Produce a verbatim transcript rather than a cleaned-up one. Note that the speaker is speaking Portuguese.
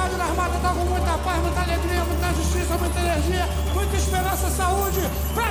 ligado na armada, tá com muita paz, muita alegria, muita justiça, muita energia, muita esperança, saúde.